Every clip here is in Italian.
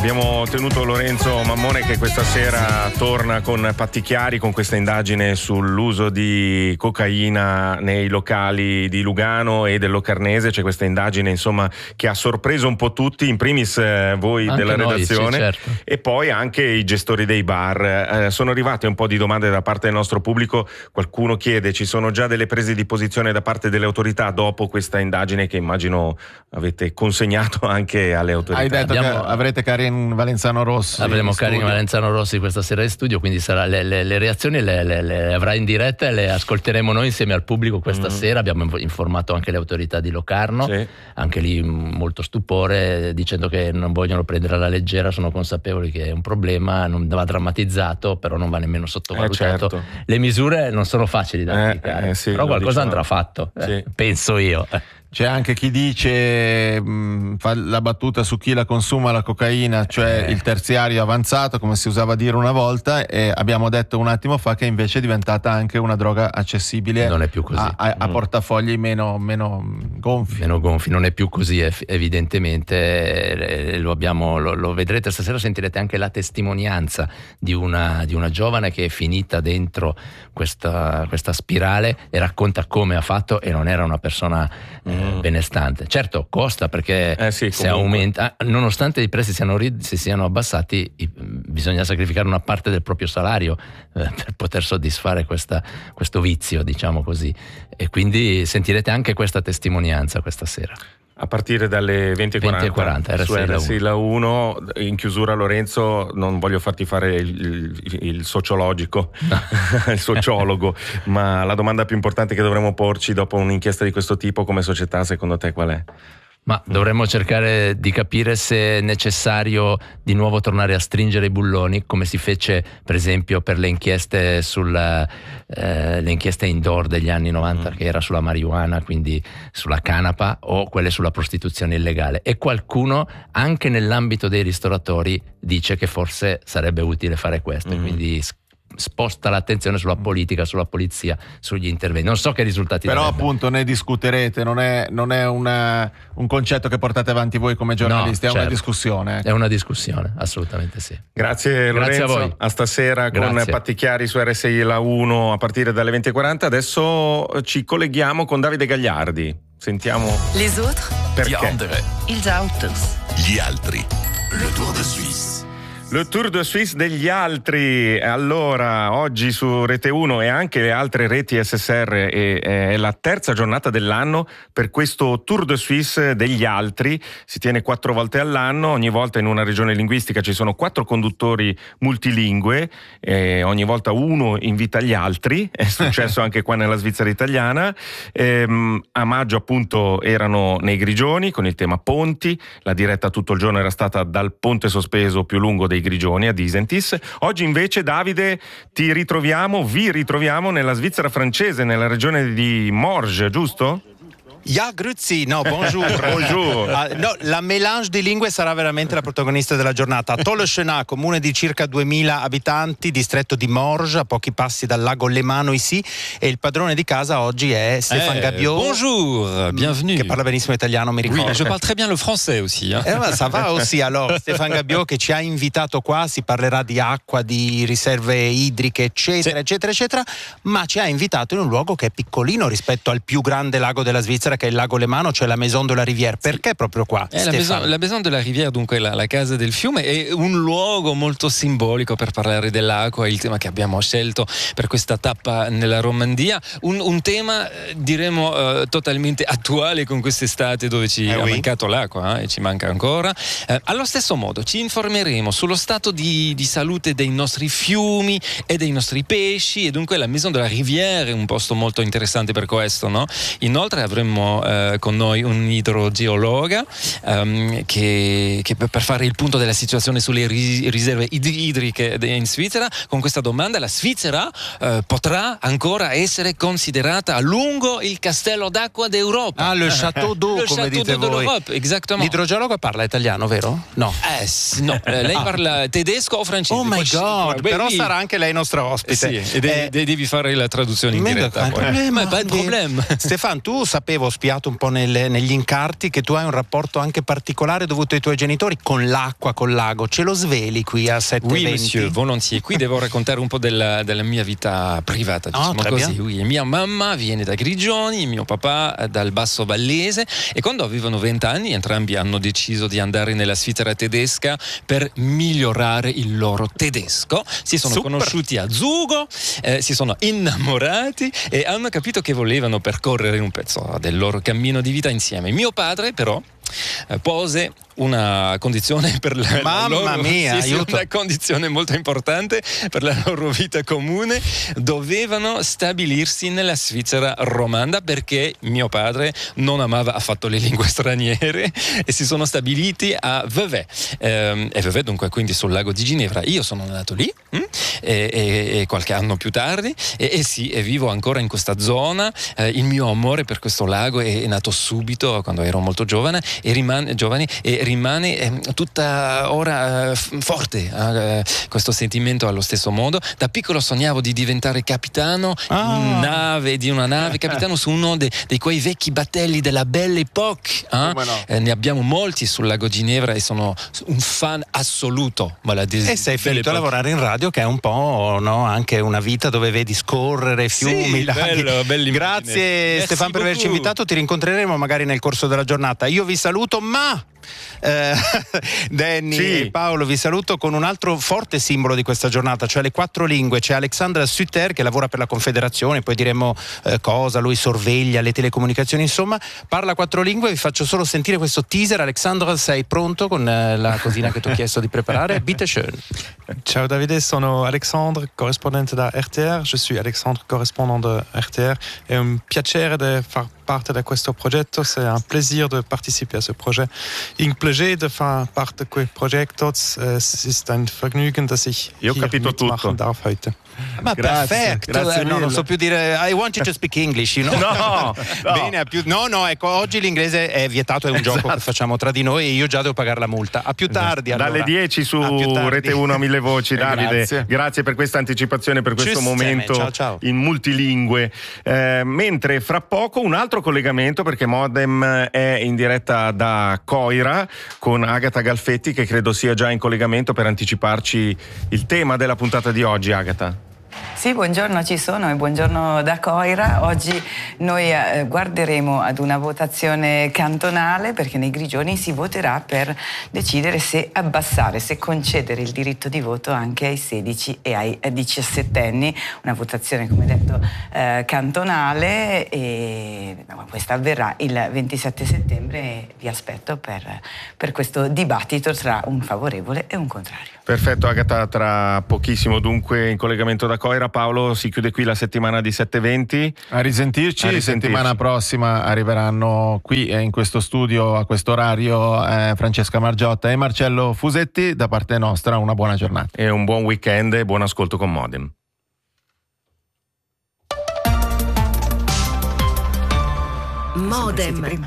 Abbiamo tenuto Lorenzo Mammone che questa sera torna con Patti Chiari con questa indagine sull'uso di cocaina nei locali di Lugano e del Locarnese. C'è questa indagine insomma che ha sorpreso un po' tutti, in primis voi anche della redazione, sì, certo. E poi anche i gestori dei bar. Sono arrivate un po' di domande da parte del nostro pubblico. Qualcuno chiede: ci sono già delle prese di posizione da parte delle autorità dopo questa indagine che immagino avete consegnato anche alle autorità? Hai detto che avrete Karin Valenzano Rossi. Avremo Karin Valenzano Rossi questa sera in studio, quindi le reazioni le avrà in diretta e le ascolteremo noi insieme al pubblico questa sera. Abbiamo informato anche le autorità di Locarno, sì. Anche lì molto stupore, dicendo che non vogliono prendere alla leggera, sono consapevoli che è un problema, non va drammatizzato, però non va nemmeno sottovalutato. Certo. Le misure non sono facili da applicare, sì, però qualcosa andrà fatto, sì. Penso io. C'è anche chi dice, fa la battuta su chi la consuma la cocaina, cioè il terziario avanzato, come si usava a dire una volta, e abbiamo detto un attimo fa che invece è diventata anche una droga accessibile. Non è più così. A portafogli meno gonfi. Meno gonfi, non è più così, evidentemente lo vedrete stasera, sentirete anche la testimonianza di una giovane che è finita dentro questa spirale e racconta come ha fatto, e non era una persona benestante. Certo, costa perché se aumenta, nonostante i prezzi si siano abbassati, bisogna sacrificare una parte del proprio salario per poter soddisfare questo vizio, diciamo così, e quindi sentirete anche questa testimonianza questa sera. A partire dalle 20:40 su RSI La 1. In chiusura, Lorenzo, non voglio farti fare il sociologico, no. Il sociologo, ma la domanda più importante che dovremmo porci dopo un'inchiesta di questo tipo come società, secondo te qual è? Ma dovremmo cercare di capire se è necessario di nuovo tornare a stringere i bulloni, come si fece per esempio per le inchieste le inchieste indoor degli anni 90, che era sulla marijuana, quindi sulla canapa, o quelle sulla prostituzione illegale. E qualcuno anche nell'ambito dei ristoratori dice che forse sarebbe utile fare questo, quindi sposta l'attenzione sulla politica, sulla polizia, sugli interventi. Non so che risultati però darebbe. Appunto ne discuterete, non è un concetto che portate avanti voi come giornalisti, no, è certo. Una discussione. È una discussione, assolutamente sì. Grazie Lorenzo, a voi. A stasera. Grazie. Con Patti Chiari su RSI La 1 a partire dalle 20:40. Adesso ci colleghiamo con Davide Gagliardi. Sentiamo Les autres, perché. Ils Autos. Gli altri. Le Tour de Suisse. Le Tour de Suisse degli altri. Allora, oggi su Rete 1 e anche le altre reti SSR è la terza giornata dell'anno per questo Tour de Suisse degli altri. Si tiene 4 volte all'anno, ogni volta in una regione linguistica ci sono 4 conduttori multilingue, ogni volta uno invita gli altri, è successo anche qua nella Svizzera italiana. A maggio appunto erano nei Grigioni con il tema ponti, la diretta tutto il giorno era stata dal ponte sospeso più lungo dei Grigioni a Disentis. Oggi invece, Davide, vi ritroviamo nella Svizzera francese, nella regione di Morges, giusto? Ja, grüezi, no, bonjour. Bonjour. No, la mélange di lingue sarà veramente la protagonista della giornata. Tolleschenat, comune di circa 2000 abitanti, distretto di Morges, a pochi passi dal lago Lemano ici, e il padrone di casa oggi è Stéphane Gabiot. Bonjour, bienvenue. Che parla benissimo italiano, mi ricordo. Oui, je parle très bien le français aussi. Ça va aussi. Alors, Stéphane Gabiot che ci ha invitato qua, si parlerà di acqua, di riserve idriche, eccetera, eccetera, eccetera, ma ci ha invitato in un luogo che è piccolino rispetto al più grande lago della Svizzera, che è il lago Lemano, cioè la Maison de la Rivière. Perché proprio qua? La Maison de la Rivière, dunque la casa del fiume, è un luogo molto simbolico per parlare dell'acqua, il tema che abbiamo scelto per questa tappa nella Romandia, un tema diremo totalmente attuale con quest'estate dove ci è mancato l'acqua e ci manca ancora. Allo stesso modo ci informeremo sullo stato di salute dei nostri fiumi e dei nostri pesci, e dunque la Maison de la Rivière è un posto molto interessante per questo, no? Inoltre avremo con noi un idrogeologa che per fare il punto della situazione sulle riserve idriche in Svizzera. Con questa domanda: la Svizzera potrà ancora essere considerata a lungo il castello d'acqua d'Europa? Ah, le château d'eau, come dite voi. L'idrogeologo parla italiano, vero? No. No, lei parla tedesco o francese? Oh my God, però sarà anche lei nostra ospite. Sì, devi fare la traduzione in diretta. Pas de problème. Stéphane, tu sapevo spiato un po' negli incarti, che tu hai un rapporto anche particolare dovuto ai tuoi genitori con l'acqua, col lago. Ce lo sveli qui a 7:20? Oui, monsieur, volontiers. Qui devo raccontare un po' della mia vita privata, diciamo così. Oui. Mia mamma viene da Grigioni, mio papà dal Basso Vallese, e quando avevano 20 anni entrambi hanno deciso di andare nella Svizzera tedesca per migliorare il loro tedesco. Si sono conosciuti a Zugo, si sono innamorati e hanno capito che volevano percorrere un pezzo del loro cammino di vita insieme. Mio padre però pose una condizione per la loro, una condizione molto importante per la loro vita comune: dovevano stabilirsi nella Svizzera romanda, perché mio padre non amava affatto le lingue straniere, e si sono stabiliti a Vevey, e Vevey dunque quindi sul lago di Ginevra. Io sono nato lì e qualche anno più tardi e vivo ancora in questa zona. Il mio amore per questo lago è nato subito quando ero molto giovane e rimane tutta ora forte questo sentimento allo stesso modo. Da piccolo sognavo di diventare capitano di una nave, capitano su uno di quei vecchi battelli della Belle Époque. Ne abbiamo molti sul lago Ginevra e sono un fan assoluto. E sei finito a lavorare in radio, che è un po' anche una vita dove vedi scorrere fiumi, laghi. Bello. Grazie Stefano per averci invitato, ti rincontreremo magari nel corso della giornata. Io vi saluto, ma Danny e Paolo vi saluto con un altro forte simbolo di questa giornata, cioè le 4 lingue. C'è Alexandra Sutter che lavora per la Confederazione, poi diremo cosa, lui sorveglia le telecomunicazioni, insomma parla 4 lingue. Vi faccio solo sentire questo teaser. Alexandra, sei pronto con la cosina che ti ho chiesto di preparare? Bitte schön. Ciao Davide, sono Alexandre, corrispondente da RTR. Je suis Alexandre, correspondant de RTR. È un piacere di far parte di questo progetto, c'est un plaisir de participer à ce projet. In Plage de far parte di quel progetto, es ist ein Vergnügen, dass ich hier mitmachen darf heute. Ma perfetto, non so più dire. I want you to speak English, you know? No. Bene, ecco, oggi l'inglese è vietato, è un gioco che facciamo tra di noi e io già devo pagare la multa. A più tardi, allora. Dalle 10 su Rete 1 a 1000 voci, Davide. Grazie per questa anticipazione, per questo momento ciao. In multilingue. Mentre fra poco un altro collegamento, perché Modem è in diretta da Coira con Agata Galfetti, che credo sia già in collegamento per anticiparci il tema della puntata di oggi. Agata. Sì, buongiorno, ci sono e buongiorno da Coira. Oggi noi guarderemo ad una votazione cantonale, perché nei Grigioni si voterà per decidere se abbassare, se concedere il diritto di voto anche ai 16 e ai 17enni. Una votazione, come detto, cantonale, e questa avverrà il 27 settembre e vi aspetto per questo dibattito tra un favorevole e un contrario. Perfetto Agata, tra pochissimo dunque in collegamento da Coira. Paolo, si chiude qui la settimana di 7:20. A risentirci. Settimana prossima arriveranno qui in questo studio a questo orario Francesca Margiotta e Marcello Fusetti. Da parte nostra una buona giornata e un buon weekend e buon ascolto con Modem. Modem.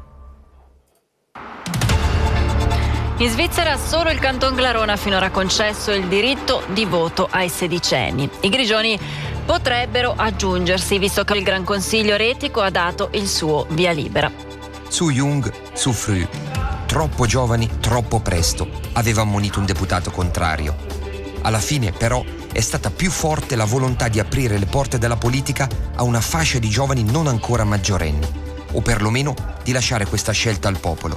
In Svizzera solo il Canton Glarona ha finora concesso il diritto di voto ai sedicenni. I Grigioni potrebbero aggiungersi, visto che il Gran Consiglio Retico ha dato il suo via libera. Zu jung, zu früh. Troppo giovani, troppo presto, aveva ammonito un deputato contrario. Alla fine, però, è stata più forte la volontà di aprire le porte della politica a una fascia di giovani non ancora maggiorenni, o perlomeno di lasciare questa scelta al popolo.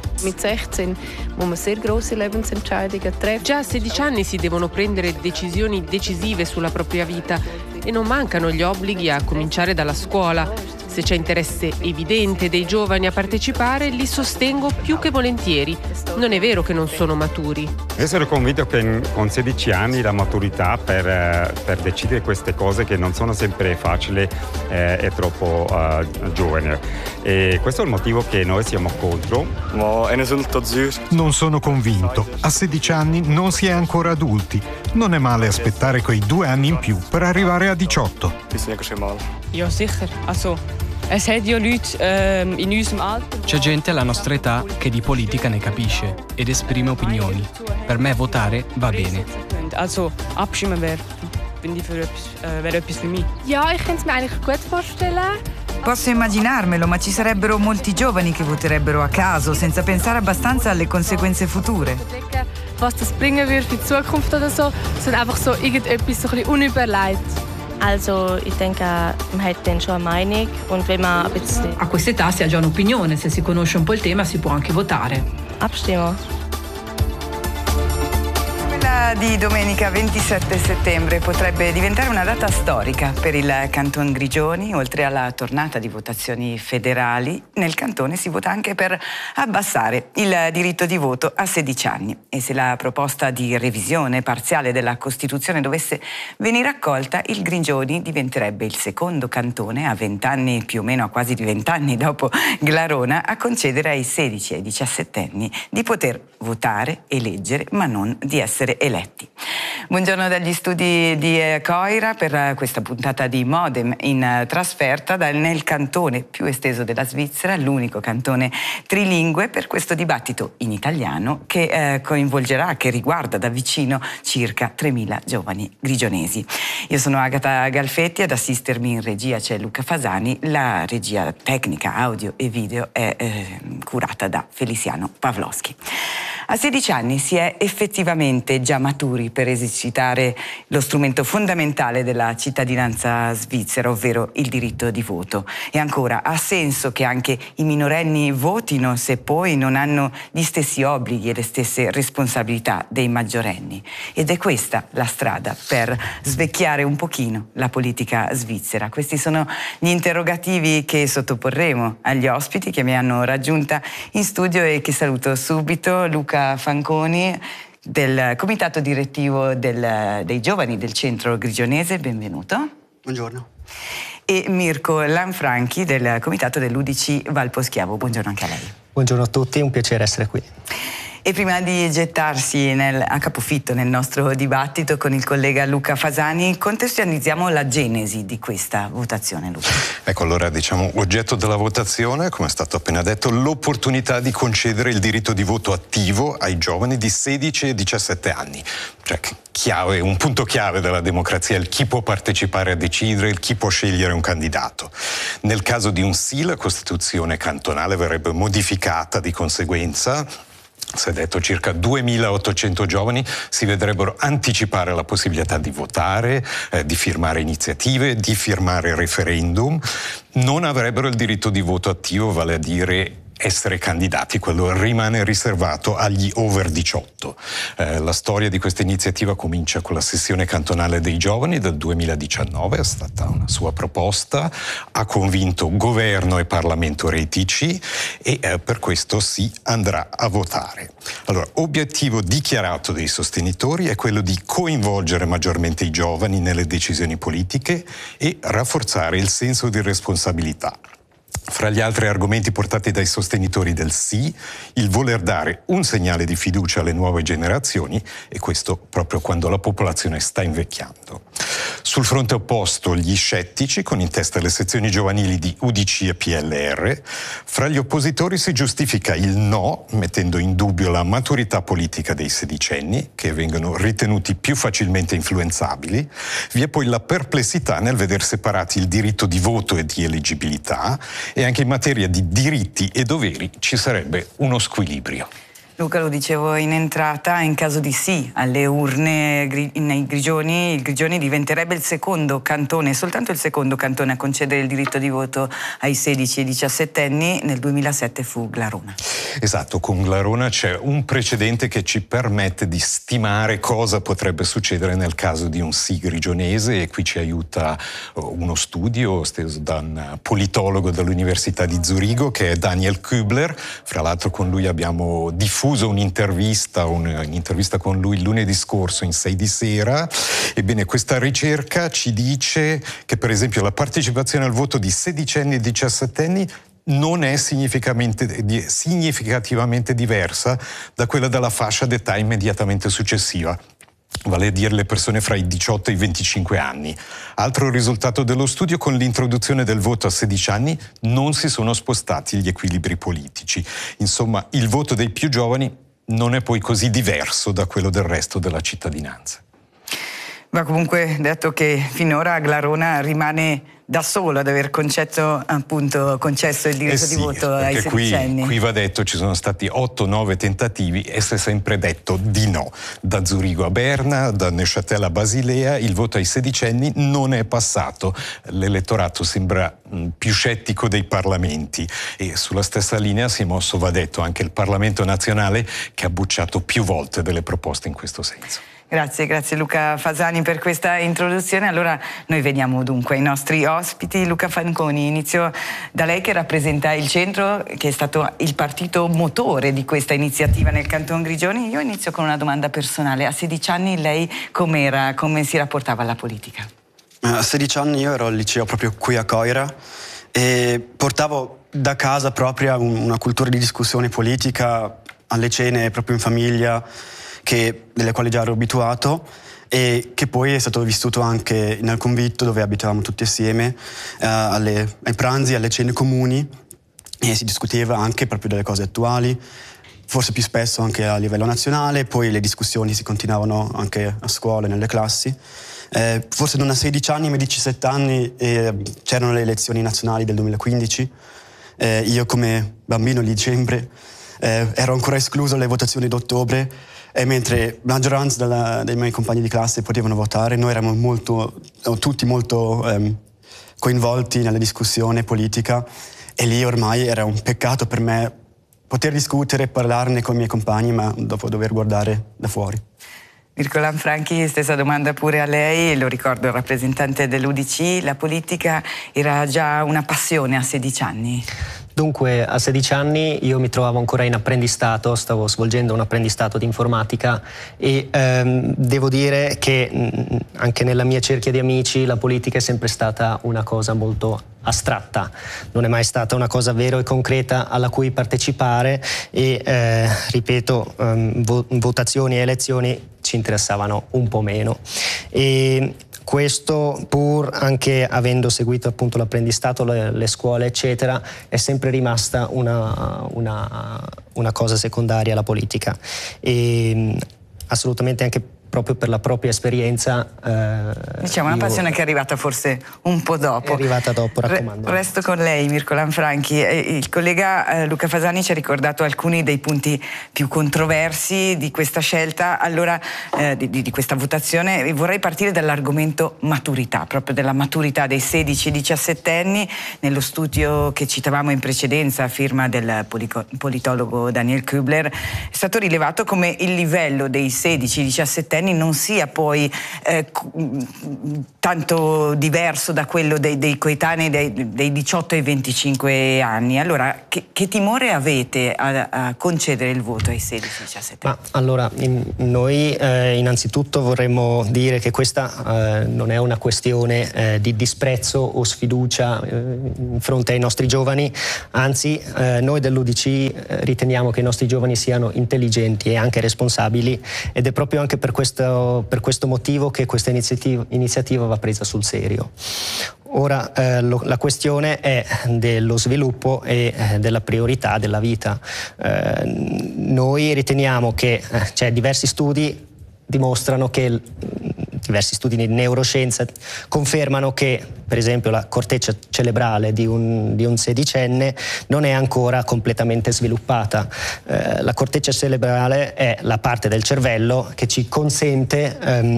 Già a 16 anni si devono prendere decisioni decisive sulla propria vita e non mancano gli obblighi, a cominciare dalla scuola. Se c'è interesse evidente dei giovani a partecipare, li sostengo più che volentieri. Non è vero che non sono maturi. Io sono convinto che con 16 anni la maturità per decidere queste cose, che non sono sempre facili, è troppo giovane. E questo è il motivo che noi siamo contro. Non sono convinto. A 16 anni non si è ancora adulti. Non è male aspettare quei 2 anni in più per arrivare a 18. Ja, sicher. C'è gente alla nostra età che di politica ne capisce ed esprime opinioni. Per me votare va bene. Ja, ich kann es mir eigentlich gut vorstellen. Posso immaginarmelo, ma ci sarebbero molti giovani che voterebbero a caso, senza pensare abbastanza alle conseguenze future. Was das bringen wird für die Zukunft oder so, sondern einfach so irgendetwas so ein bisschen unüberlegt. Also, ich denke, man hat dann schon eine Meinung und wenn man ein bisschen... A quest'età si ha già un'opinione, se si conosce un po' il tema si può anche votare. Abstimmen. Quella di domenica 27 settembre potrebbe diventare una data storica per il Canton Grigioni. Oltre alla tornata di votazioni federali, nel cantone si vota anche per abbassare il diritto di voto a 16 anni. E se la proposta di revisione parziale della Costituzione dovesse venire accolta, il Grigioni diventerebbe il secondo cantone a 20 anni, più o meno a quasi 20 anni dopo Glarona, a concedere ai 16 e ai 17 anni di poter votare, eleggere, ma non di essere eletti. Buongiorno dagli studi di Coira per questa puntata di Modem in trasferta nel cantone più esteso della Svizzera, l'unico cantone trilingue, per questo dibattito in italiano che coinvolgerà, che riguarda da vicino circa 3.000 giovani grigionesi. Io sono Agata Galfetti, ad assistermi in regia c'è Luca Fasani, la regia tecnica audio e video è curata da Feliciano Pavlowski. A 16 anni si è effettivamente già maturi per esercitare lo strumento fondamentale della cittadinanza svizzera, ovvero il diritto di voto. E ancora, ha senso che anche i minorenni votino se poi non hanno gli stessi obblighi e le stesse responsabilità dei maggiorenni? Ed è questa la strada per svecchiare un pochino la politica svizzera. Questi sono gli interrogativi che sottoporremo agli ospiti che mi hanno raggiunta in studio e che saluto subito. Luca Fanconi del comitato direttivo dei giovani del centro grigionese, benvenuto. Buongiorno. E Mirko Lanfranchi del comitato dell'UDC Valposchiavo, buongiorno anche a lei. Buongiorno a tutti, è un piacere essere qui. E prima di gettarsi a capofitto nel nostro dibattito con il collega Luca Fasani, contestualizziamo la genesi di questa votazione, Luca. Ecco, allora diciamo oggetto della votazione, come è stato appena detto, l'opportunità di concedere il diritto di voto attivo ai giovani di 16 e 17 anni. Cioè, chiave, un punto chiave della democrazia, il chi può partecipare a decidere, il chi può scegliere un candidato. Nel caso di un sì, la Costituzione cantonale verrebbe modificata di conseguenza. Si è detto circa 2.800 giovani si vedrebbero anticipare la possibilità di votare, di firmare iniziative, di firmare referendum, non avrebbero il diritto di voto attivo, vale a dire essere candidati, quello rimane riservato agli over 18. La storia di questa iniziativa comincia con la sessione cantonale dei giovani del 2019, è stata una sua proposta, ha convinto governo e Parlamento retici e per questo si andrà a votare. Allora, obiettivo dichiarato dei sostenitori è quello di coinvolgere maggiormente i giovani nelle decisioni politiche e rafforzare il senso di responsabilità. Fra gli altri argomenti portati dai sostenitori del sì, il voler dare un segnale di fiducia alle nuove generazioni, e questo proprio quando la popolazione sta invecchiando. Sul fronte opposto gli scettici, con in testa le sezioni giovanili di UDC e PLR. Fra gli oppositori si giustifica il no, mettendo in dubbio la maturità politica dei sedicenni, che vengono ritenuti più facilmente influenzabili. Vi è poi la perplessità nel veder separati il diritto di voto e di eleggibilità, e anche in materia di diritti e doveri ci sarebbe uno squilibrio. Luca, lo dicevo in entrata, in caso di sì alle urne nei Grigioni, il Grigioni diventerebbe il secondo cantone, soltanto il secondo cantone a concedere il diritto di voto ai 16 e 17 anni. Nel 2007 fu Glarona. Esatto, con Glarona c'è un precedente che ci permette di stimare cosa potrebbe succedere nel caso di un sì grigionese, e qui ci aiuta uno studio steso da un politologo dell'Università di Zurigo che è Daniel Kübler. Fra l'altro con lui abbiamo diffuso un'intervista con lui lunedì scorso in 6 di sera. Ebbene, questa ricerca ci dice che per esempio la partecipazione al voto di 16enni e 17enni non è significativamente diversa da quella della fascia d'età immediatamente successiva, vale a dire le persone fra i 18 e i 25 anni. Altro risultato dello studio: con l'introduzione del voto a 16 anni non si sono spostati gli equilibri politici. Insomma, il voto dei più giovani non è poi così diverso da quello del resto della cittadinanza. Va comunque detto che finora Glarona rimane da solo ad aver concesso il diritto di voto ai sedicenni. Qui va detto, ci sono stati 8-9 tentativi e si è sempre detto di no. Da Zurigo a Berna, da Neuchâtel a Basilea, il voto ai sedicenni non è passato. L'elettorato sembra più scettico dei parlamenti e sulla stessa linea si è mosso, va detto, anche il Parlamento nazionale, che ha bocciato più volte delle proposte in questo senso. Grazie Luca Fasani per questa introduzione. Allora noi veniamo dunque ai nostri ospiti. Luca Fanconi, inizio da lei che rappresenta il centro, che è stato il partito motore di questa iniziativa nel Canton Grigioni. Io inizio con una domanda personale. A 16 anni lei com'era? Come si rapportava alla politica? A 16 anni io ero al liceo proprio qui a Coira e portavo da casa proprio una cultura di discussione politica alle cene proprio in famiglia, delle quali già ero abituato e che poi è stato vissuto anche nel convitto dove abitavamo tutti assieme, ai pranzi, alle cene comuni, e si discuteva anche proprio delle cose attuali, forse più spesso anche a livello nazionale. Poi le discussioni si continuavano anche a scuola, nelle classi. Forse non a 16 anni ma a 17 anni c'erano le elezioni nazionali del 2015. Io come bambino di dicembre ero ancora escluso alle votazioni d'ottobre, e mentre la maggioranza dei miei compagni di classe potevano votare, noi eravamo tutti molto coinvolti nella discussione politica, e lì ormai era un peccato per me poter discutere e parlarne con i miei compagni, ma dopo dover guardare da fuori. Mirko Lanfranchi, stessa domanda pure a lei, lo ricordo, il rappresentante dell'UDC, la politica era già una passione a 16 anni? Dunque, a 16 anni io mi trovavo ancora in apprendistato, stavo svolgendo un apprendistato di informatica e devo dire che anche nella mia cerchia di amici la politica è sempre stata una cosa molto astratta, non è mai stata una cosa vera e concreta alla cui partecipare e, ripeto, votazioni e elezioni ci interessavano un po' meno. E questo, pur anche avendo seguito appunto l'apprendistato, le scuole eccetera, è sempre rimasta una cosa secondaria la politica, e assolutamente anche proprio per la propria esperienza. Diciamo una passione che è arrivata forse un po' dopo. È arrivata dopo, raccomando. Resto con lei, Mirko Lanfranchi. Il collega Luca Fasani ci ha ricordato alcuni dei punti più controversi di questa scelta, allora di questa votazione. Vorrei partire dall'argomento maturità, proprio della maturità dei 16-17 anni. Nello studio che citavamo in precedenza, a firma del politologo Daniel Kübler, è stato rilevato come il livello dei 16-17 anni non sia poi tanto diverso da quello dei coetanei dei 18 ai 25 anni. Allora, che timore avete a concedere il voto ai 16-17 anni? Allora, noi innanzitutto vorremmo dire che questa non è una questione di disprezzo o sfiducia in fronte ai nostri giovani, anzi noi dell'UDC riteniamo che i nostri giovani siano intelligenti e anche responsabili, ed è proprio anche per questo motivo che questa iniziativa va presa sul serio. Ora la questione è dello sviluppo e della priorità della vita. Noi riteniamo che diversi studi dimostrano che diversi studi di neuroscienza confermano che, per esempio, la corteccia cerebrale di un sedicenne non è ancora completamente sviluppata. La corteccia cerebrale è la parte del cervello che ci consente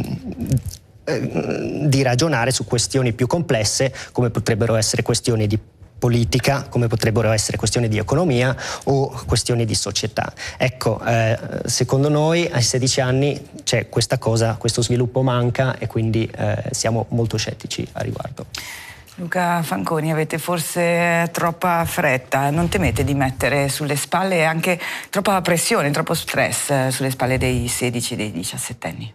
di ragionare su questioni più complesse, come potrebbero essere questioni di politica, come potrebbero essere questioni di economia o questioni di società. Ecco, secondo noi ai 16 anni c'è questa cosa, questo sviluppo manca, e quindi siamo molto scettici a riguardo. Luca Fanconi, avete forse troppa fretta? Non temete di mettere sulle spalle anche troppa pressione, troppo stress sulle spalle dei 16 e dei 17 anni?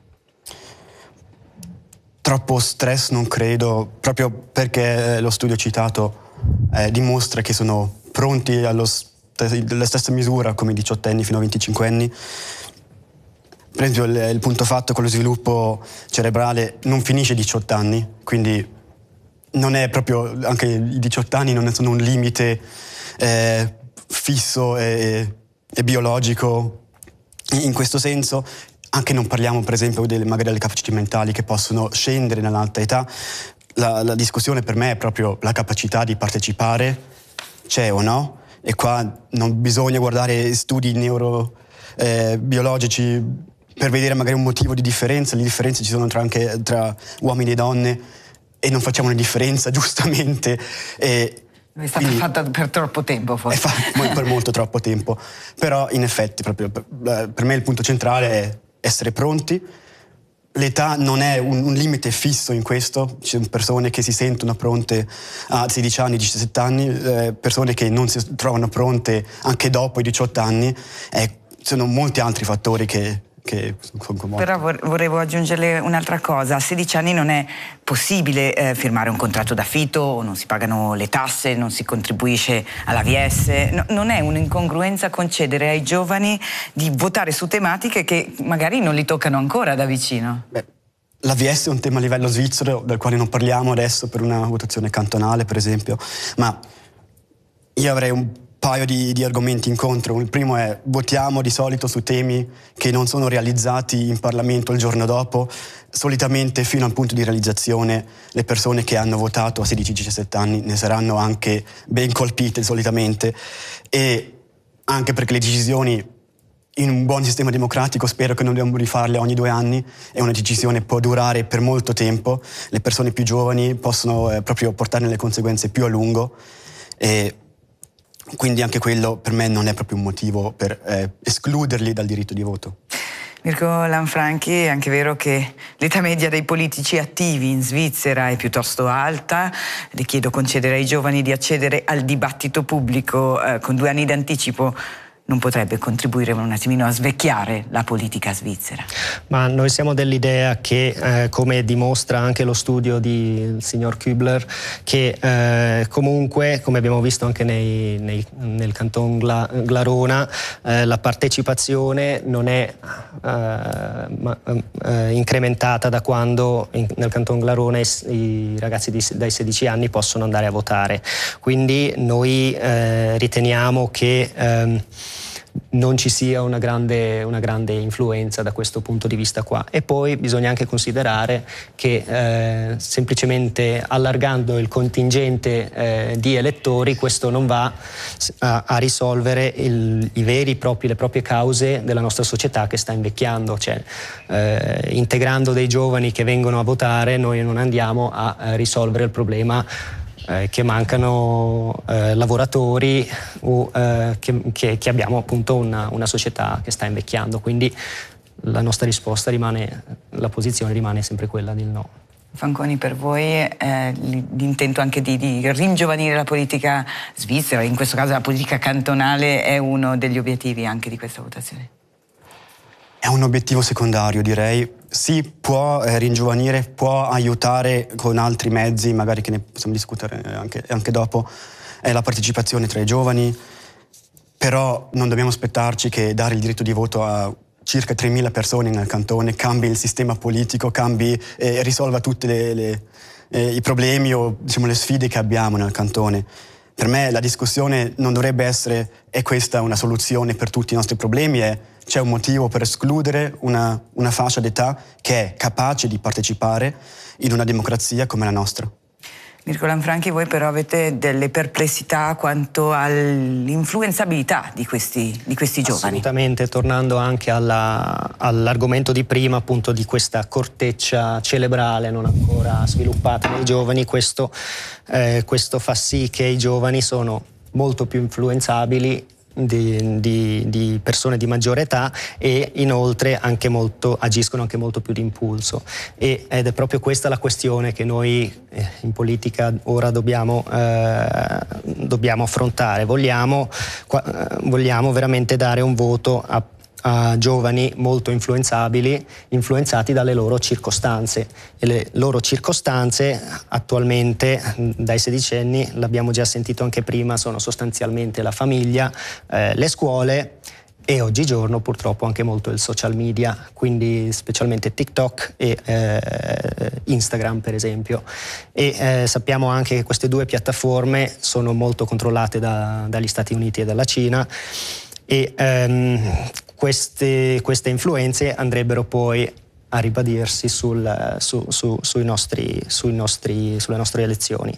Troppo stress non credo, proprio perché lo studio citato dimostra che sono pronti alla stessa misura come i 18enni fino a 25 anni. Per esempio il punto fatto con lo sviluppo cerebrale non finisce a 18 anni, quindi non è proprio, anche i 18 anni non sono un limite fisso e biologico in questo senso. Anche non parliamo per esempio magari delle capacità mentali che possono scendere nell'alta età. la discussione per me è proprio la capacità di partecipare, c'è o no, e qua non bisogna guardare studi neurobiologici per vedere magari un motivo di differenza. Le differenze ci sono anche tra uomini e donne e non facciamo una differenza, giustamente. È stata fatta per troppo tempo, forse. Per molto troppo tempo. Però in effetti proprio per me il punto centrale è essere pronti. L'età non è un limite fisso in questo, ci sono persone che si sentono pronte a 16 anni, 17 anni, persone che non si trovano pronte anche dopo i 18 anni, sono molti altri fattori che sono coinvolti. Però volevo aggiungere un'altra cosa: a 16 anni non è possibile firmare un contratto d'affitto, non si pagano le tasse, non si contribuisce all'AVS, non è un'incongruenza concedere ai giovani di votare su tematiche che magari non li toccano ancora da vicino? L'AVS è un tema a livello svizzero del quale non parliamo adesso per una votazione cantonale, per esempio, ma io avrei un paio di argomenti in contro. Il primo è: votiamo di solito su temi che non sono realizzati in Parlamento il giorno dopo. Solitamente fino al punto di realizzazione le persone che hanno votato a 16-17 anni ne saranno anche ben colpite solitamente, e anche perché le decisioni in un buon sistema democratico spero che non dobbiamo rifarle ogni 2 anni, e una decisione può durare per molto tempo. Le persone più giovani possono proprio portarne le conseguenze più a lungo, e quindi anche quello per me non è proprio un motivo per escluderli dal diritto di voto. Mirko Lanfranchi, è anche vero che l'età media dei politici attivi in Svizzera è piuttosto alta. Le chiedo concedere ai giovani di accedere al dibattito pubblico con 2 anni d'anticipo non potrebbe contribuire un attimino a svecchiare la politica svizzera? Ma noi siamo dell'idea che, come dimostra anche lo studio del signor Kübler, che comunque, come abbiamo visto anche nel Canton Glarona, la partecipazione non è incrementata da quando nel Canton Glarona i ragazzi dai 16 anni possono andare a votare. Quindi noi riteniamo che non ci sia una grande influenza da questo punto di vista qua. E poi bisogna anche considerare che semplicemente allargando il contingente di elettori questo non va a risolvere le proprie cause della nostra società che sta invecchiando. Cioè, integrando dei giovani che vengono a votare noi non andiamo a risolvere il problema che mancano lavoratori o che abbiamo appunto una società che sta invecchiando. Quindi la nostra risposta la posizione rimane sempre quella del no. Fanconi, per voi l'intento anche di ringiovanire la politica svizzera, in questo caso la politica cantonale, è uno degli obiettivi anche di questa votazione? È un obiettivo secondario, direi. Sì, può ringiovanire, può aiutare con altri mezzi, magari che ne possiamo discutere anche dopo, è la partecipazione tra i giovani, però non dobbiamo aspettarci che dare il diritto di voto a circa 3.000 persone nel cantone cambi il sistema politico, risolva tutti i problemi o diciamo le sfide che abbiamo nel cantone. Per me la discussione non dovrebbe essere: è questa una soluzione per tutti i nostri problemi? C'è un motivo per escludere una fascia d'età che è capace di partecipare in una democrazia come la nostra. Mirko Lanfranchi, voi però avete delle perplessità quanto all'influenzabilità di questi giovani? Assolutamente, tornando anche all'argomento di prima, appunto di questa corteccia cerebrale non ancora sviluppata nei giovani, questo fa sì che i giovani sono molto più influenzabili di persone di maggiore età, e inoltre agiscono anche molto più d'impulso, ed è proprio questa la questione che noi in politica ora dobbiamo affrontare. Vogliamo veramente dare un voto a giovani molto influenzati dalle loro circostanze, e le loro circostanze attualmente dai 16 anni, l'abbiamo già sentito anche prima, sono sostanzialmente la famiglia, le scuole e oggigiorno purtroppo anche molto il social media, quindi specialmente TikTok e Instagram per esempio, e sappiamo anche che queste 2 piattaforme sono molto controllate dagli Stati Uniti e dalla Cina, e queste influenze andrebbero poi a ribadirsi sulle nostre elezioni.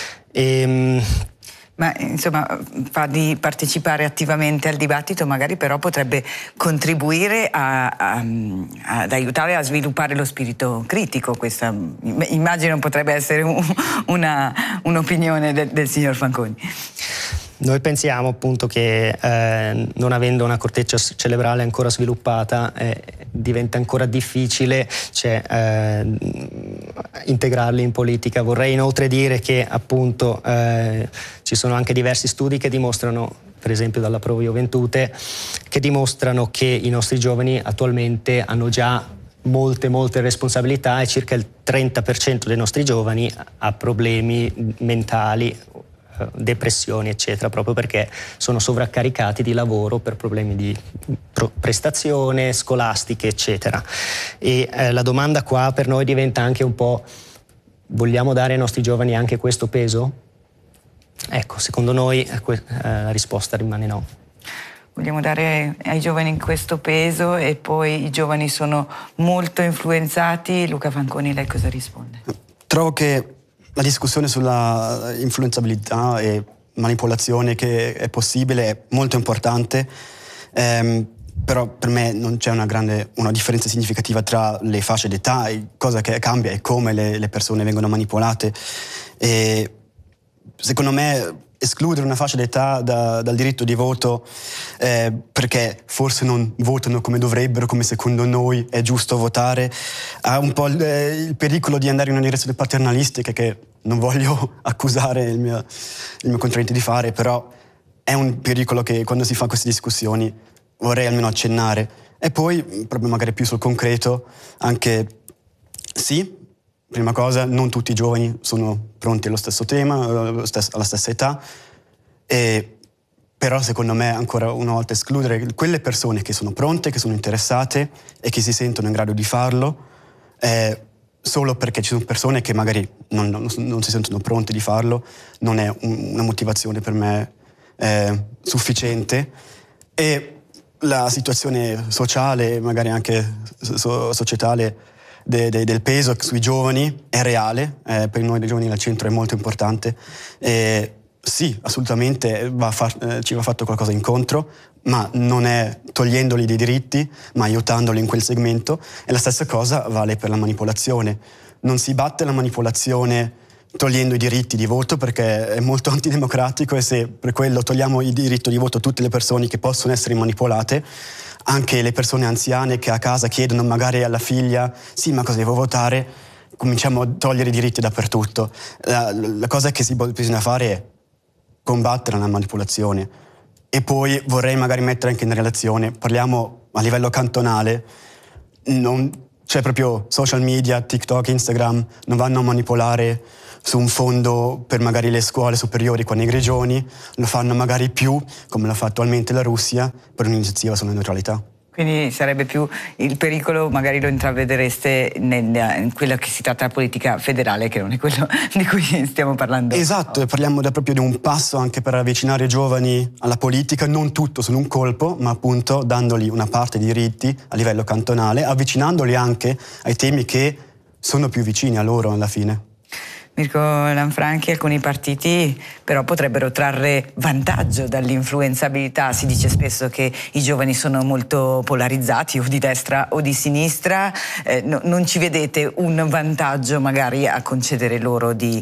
Ma insomma, fa di partecipare attivamente al dibattito, magari però potrebbe contribuire ad aiutare a sviluppare lo spirito critico. Questa immagino potrebbe essere un'opinione del signor Fanconi. Noi pensiamo appunto che non avendo una corteccia cerebrale ancora sviluppata diventa ancora difficile integrarli in politica. Vorrei inoltre dire che appunto ci sono anche diversi studi che dimostrano, per esempio dalla Pro Juventute, che dimostrano che i nostri giovani attualmente hanno già molte responsabilità e circa il 30% dei nostri giovani ha problemi mentali, depressioni eccetera, proprio perché sono sovraccaricati di lavoro per problemi di prestazione scolastiche eccetera. E la domanda qua per noi diventa anche un po': vogliamo dare ai nostri giovani anche questo peso? Ecco, secondo noi la risposta rimane no. Vogliamo dare ai giovani questo peso e poi i giovani sono molto influenzati. Luca Fanconi, lei cosa risponde? Trovo che la discussione sulla influenzabilità e manipolazione che è possibile è molto importante, però per me non c'è una differenza significativa tra le fasce d'età. Cosa che cambia è come le persone vengono manipolate. E secondo me escludere una fascia d'età dal diritto di voto perché forse non votano come dovrebbero, come secondo noi è giusto votare, ha un po' il pericolo di andare in una direzione paternalistica che non voglio accusare il mio contraente di fare, però è un pericolo che quando si fa queste discussioni vorrei almeno accennare. E poi, proprio magari più sul concreto, anche sì, prima cosa, non tutti i giovani sono pronti allo stesso tema, alla stessa età, però secondo me ancora una volta escludere quelle persone che sono pronte, che sono interessate e che si sentono in grado di farlo, solo perché ci sono persone che magari non si sentono pronte di farlo, non è una motivazione per me sufficiente. E la situazione sociale, magari anche societale, del peso sui giovani è reale, per noi dei giovani al centro è molto importante. Sì, assolutamente ci va fatto qualcosa incontro, ma non è togliendoli dei diritti, ma aiutandoli in quel segmento. E la stessa cosa vale per la manipolazione. Non si batte la manipolazione togliendo i diritti di voto, perché è molto antidemocratico, e se per quello togliamo il diritto di voto a tutte le persone che possono essere manipolate, anche le persone anziane che a casa chiedono magari alla figlia sì, ma cosa devo votare, cominciamo a togliere i diritti dappertutto. La cosa che bisogna fare è combattere la manipolazione. E poi vorrei magari mettere anche in relazione, parliamo a livello cantonale, c'è proprio social media, TikTok, Instagram, non vanno a manipolare su un fondo per magari le scuole superiori qua nei Grigioni, lo fanno magari più, come l'ha fatto attualmente la Russia, per un'iniziativa sulla neutralità. Quindi sarebbe più il pericolo, magari lo intravedereste in quello che si tratta di politica federale, che non è quello di cui stiamo parlando. Esatto, parliamo proprio di un passo anche per avvicinare i giovani alla politica, non tutto su un colpo, ma appunto dandogli una parte di diritti a livello cantonale, avvicinandoli anche ai temi che sono più vicini a loro alla fine. Mirko Lanfranchi, alcuni partiti però potrebbero trarre vantaggio dall'influenzabilità. Si dice spesso che i giovani sono molto polarizzati, o di destra o di sinistra. Non ci vedete un vantaggio magari a concedere loro di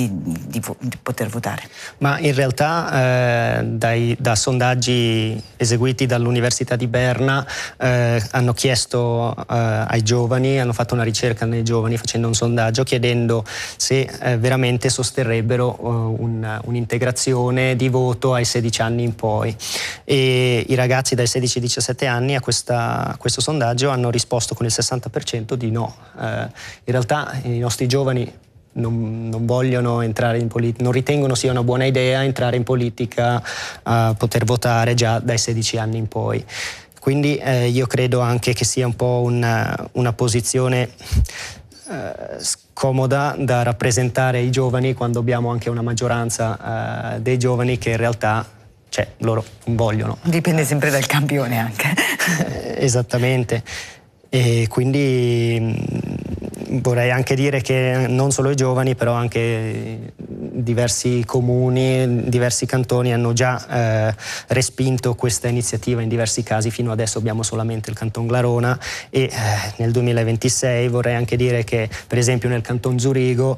poter votare? Ma in realtà da sondaggi eseguiti dall'Università di Berna hanno chiesto ai giovani, hanno fatto una ricerca nei giovani facendo un sondaggio chiedendo se veramente sosterrebbero un'integrazione di voto ai 16 anni in poi, e i ragazzi dai 16 ai 17 anni a questo sondaggio hanno risposto con il 60% di no. In realtà i nostri giovani non vogliono entrare in politica, non ritengono sia una buona idea entrare in politica, a poter votare già dai 16 anni in poi. Quindi io credo anche che sia un po' una posizione scomoda da rappresentare i giovani, quando abbiamo anche una maggioranza dei giovani che in realtà loro non vogliono. Dipende sempre dal campione anche. Esattamente. E quindi vorrei anche dire che non solo i giovani, però anche diversi comuni, diversi cantoni hanno già respinto questa iniziativa in diversi casi. Fino adesso abbiamo solamente il Canton Glarona e nel 2026 vorrei anche dire che per esempio nel Canton Zurigo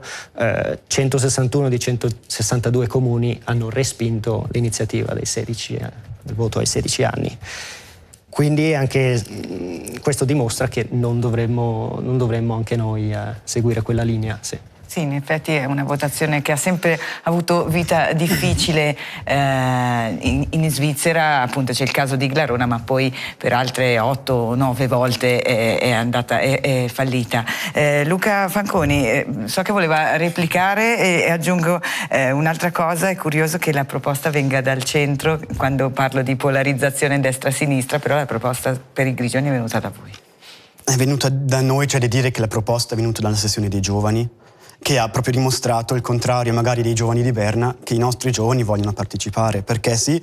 161 di 162 comuni hanno respinto l'iniziativa del voto ai 16 anni. Quindi anche questo dimostra che non dovremmo anche noi seguire quella linea. Sì. Sì, in effetti è una votazione che ha sempre avuto vita difficile in Svizzera. Appunto c'è il caso di Glarona, ma poi per altre 8 o 9 volte è fallita. Luca Fanconi, so che voleva replicare e aggiungo un'altra cosa. È curioso che la proposta venga dal centro quando parlo di polarizzazione destra-sinistra, però la proposta per i Grigioni è venuta da voi. È venuta da noi, c'è da dire che la proposta è venuta dalla sessione dei giovani, che ha proprio dimostrato il contrario magari dei giovani di Berna, che i nostri giovani vogliono partecipare, perché sì,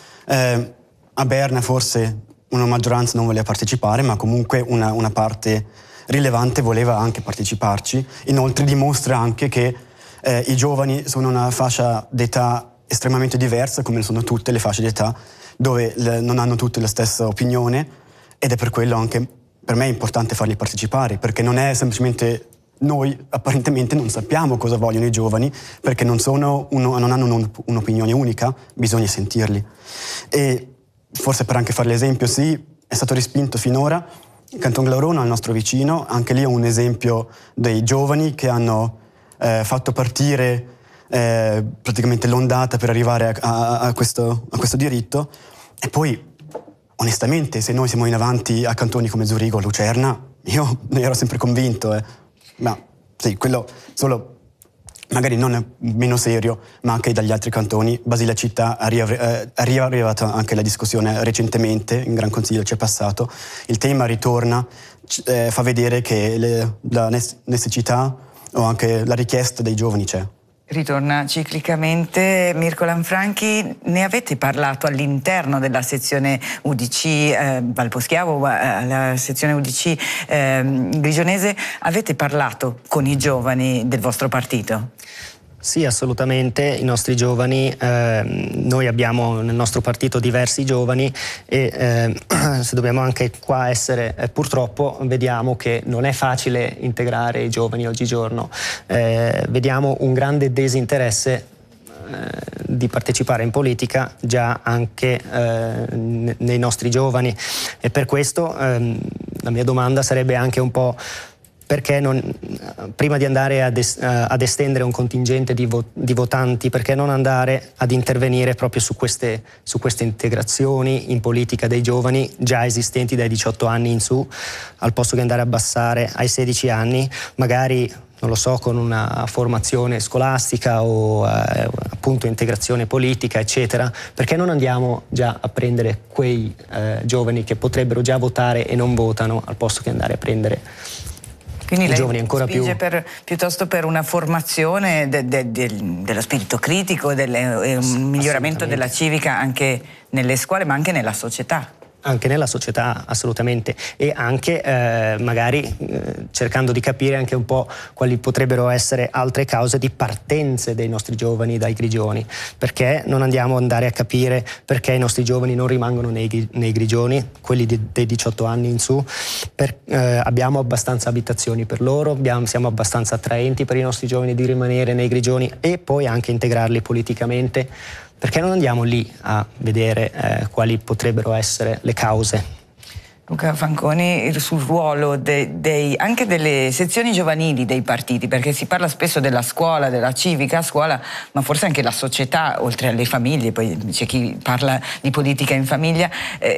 a Berna forse una maggioranza non voleva partecipare, ma comunque una parte rilevante voleva anche parteciparci. Inoltre dimostra anche che i giovani sono una fascia d'età estremamente diversa, come sono tutte le fasce d'età, dove non hanno tutte la stessa opinione, ed è per quello anche per me è importante farli partecipare, perché non è semplicemente noi apparentemente non sappiamo cosa vogliono i giovani, perché non hanno un'opinione unica, bisogna sentirli. E forse per anche fare l'esempio, sì, è stato respinto finora il Canton Glarona, il nostro vicino, anche lì è un esempio dei giovani che hanno fatto partire praticamente l'ondata per arrivare a questo diritto. E poi onestamente se noi siamo in avanti a cantoni come Zurigo o Lucerna, io ne ero sempre convinto, ma sì, quello solo magari non è meno serio, ma anche dagli altri cantoni. Basile Città è arrivata anche la discussione recentemente, in Gran Consiglio c'è passato, il tema ritorna, fa vedere che la necessità o anche la richiesta dei giovani c'è. Ritorna ciclicamente. Mirko Lanfranchi, ne avete parlato all'interno della sezione UDC Valposchiavo, la sezione UDC grigionese, avete parlato con i giovani del vostro partito? Sì, assolutamente, i nostri giovani, noi abbiamo nel nostro partito diversi giovani e se dobbiamo anche qua essere, purtroppo vediamo che non è facile integrare i giovani oggigiorno, vediamo un grande disinteresse di partecipare in politica già anche nei nostri giovani, e per questo la mia domanda sarebbe anche un po' perché prima di andare ad estendere un contingente di votanti, perché non andare ad intervenire proprio su queste integrazioni in politica dei giovani già esistenti dai 18 anni in su, al posto che andare a abbassare ai 16 anni, magari non lo so, con una formazione scolastica o appunto integrazione politica, eccetera, perché non andiamo già a prendere quei giovani che potrebbero già votare e non votano, al posto che andare a prendere quindi i giovani ancora più. Piuttosto per una formazione dello spirito critico, un miglioramento della civica anche nelle scuole, ma anche nella società. Anche nella società, assolutamente, e anche magari cercando di capire anche un po' quali potrebbero essere altre cause di partenze dei nostri giovani dai Grigioni, perché non andiamo ad andare a capire perché i nostri giovani non rimangono nei Grigioni, quelli dei 18 anni in su, abbiamo abbastanza abitazioni per loro, siamo abbastanza attraenti per i nostri giovani di rimanere nei Grigioni e poi anche integrarli politicamente. Perché non andiamo lì a vedere quali potrebbero essere le cause? Luca Fanconi, sul ruolo anche delle sezioni giovanili dei partiti, perché si parla spesso della scuola, della civica a scuola, ma forse anche la società, oltre alle famiglie, poi c'è chi parla di politica in famiglia,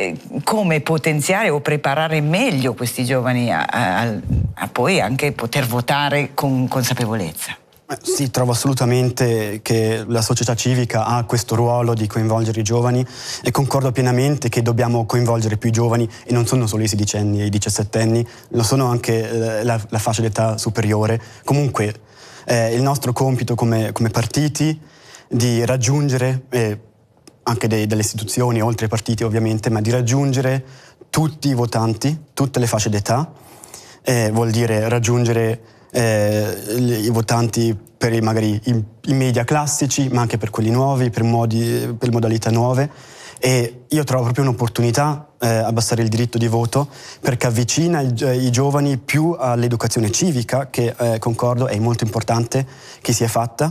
come potenziare o preparare meglio questi giovani a poi anche poter votare con consapevolezza? Sì, trovo assolutamente che la società civica ha questo ruolo di coinvolgere i giovani e concordo pienamente che dobbiamo coinvolgere più i giovani, e non sono solo i 16enni e i 17enni, lo sono anche la fascia d'età superiore. Comunque il nostro compito come partiti di raggiungere, anche delle istituzioni oltre ai partiti ovviamente, ma di raggiungere tutti i votanti, tutte le fasce d'età, vuol dire raggiungere i votanti per magari i media classici, ma anche per quelli nuovi, per modalità nuove. E io trovo proprio un'opportunità abbassare il diritto di voto, perché avvicina i giovani più all'educazione civica, che concordo è molto importante che sia fatta,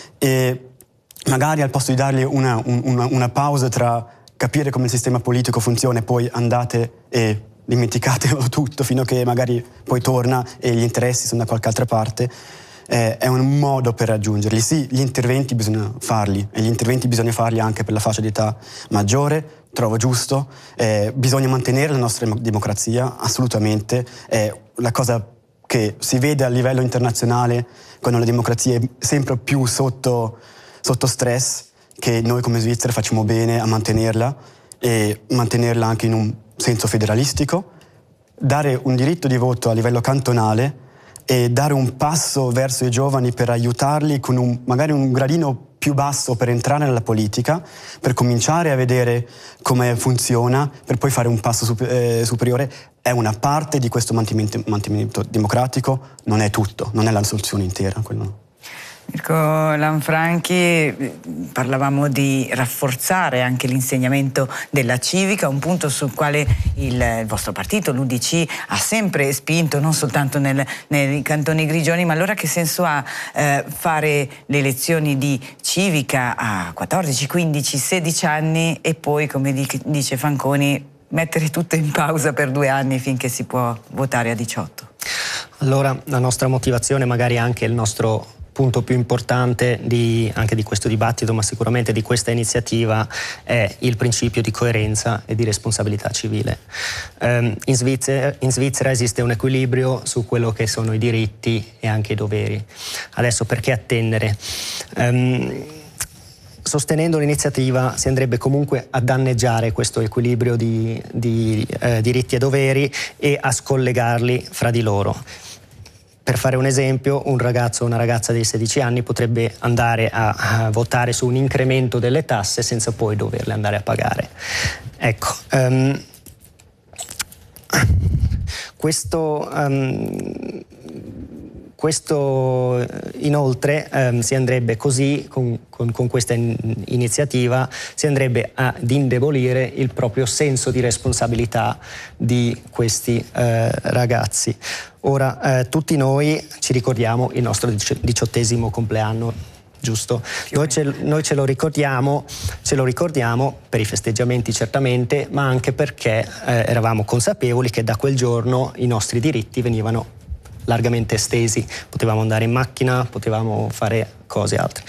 e magari al posto di dargli una pausa tra capire come il sistema politico funziona e poi andate e dimenticatelo tutto fino a che magari poi torna e gli interessi sono da qualche altra parte, è un modo per raggiungerli. Sì, gli interventi bisogna farli, e gli interventi bisogna farli anche per la fascia d'età maggiore, trovo giusto. Bisogna mantenere la nostra democrazia, assolutamente. La cosa che si vede a livello internazionale, quando la democrazia è sempre più sotto stress, che noi come Svizzera facciamo bene a mantenerla, e mantenerla anche in un senso federalistico, dare un diritto di voto a livello cantonale e dare un passo verso i giovani per aiutarli con magari un gradino più basso per entrare nella politica, per cominciare a vedere come funziona, per poi fare un passo superiore, è una parte di questo mantenimento democratico, non è tutto, non è la soluzione intera, quello no. Mirko Lanfranchi, parlavamo di rafforzare anche l'insegnamento della civica, un punto sul quale il vostro partito, l'UDC, ha sempre spinto, non soltanto nei cantoni grigioni. Ma allora che senso ha fare le lezioni di civica a 14, 15, 16 anni e poi, come dice Fanconi, mettere tutto in pausa per 2 anni finché si può votare a 18? Allora, la nostra motivazione, magari anche il nostro punto più importante anche di questo dibattito, ma sicuramente di questa iniziativa, è il principio di coerenza e di responsabilità civile. In Svizzera esiste un equilibrio su quello che sono i diritti e anche i doveri. Adesso perché attendere? Sostenendo l'iniziativa si andrebbe comunque a danneggiare questo equilibrio di diritti e doveri e a scollegarli fra di loro. Per fare un esempio, un ragazzo o una ragazza di 16 anni potrebbe andare a votare su un incremento delle tasse senza poi doverle andare a pagare. Ecco, questo inoltre si andrebbe così, con questa iniziativa, si andrebbe ad indebolire il proprio senso di responsabilità di questi ragazzi. Ora, tutti noi ci ricordiamo il nostro 18° compleanno, giusto? Noi ce lo ricordiamo per i festeggiamenti certamente, ma anche perché eravamo consapevoli che da quel giorno i nostri diritti venivano largamente estesi, potevamo andare in macchina, potevamo fare cose altre.